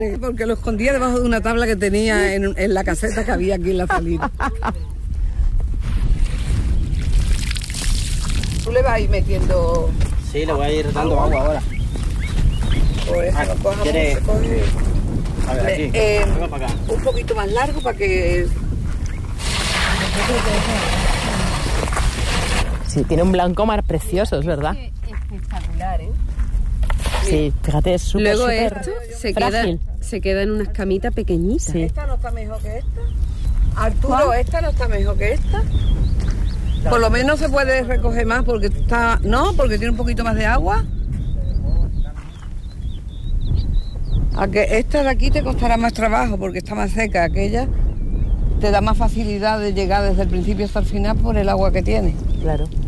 Porque lo escondía debajo de una tabla que tenía en la caseta que había aquí en la salida. Tú le vas a ir metiendo... Sí, le voy a ir dando agua ahora. Pues eso, coja ¿quiere? mucho, coge... A ver, aquí. Venga para acá. Un poquito más largo para que... Sí, tiene un blanco mar precioso, es verdad. Espectacular, ¿eh? Sí, fíjate, es súper, Luego súper esto frágil. se queda en una escamita pequeñita. Sí. Esta no está mejor que esta. Arturo, esta no está mejor que esta. Por lo menos se puede recoger más porque está... No, porque tiene un poquito más de agua. A que esta de aquí te costará más trabajo porque está más seca. Aquella te da más facilidad de llegar desde el principio hasta el final por el agua que tiene. Claro.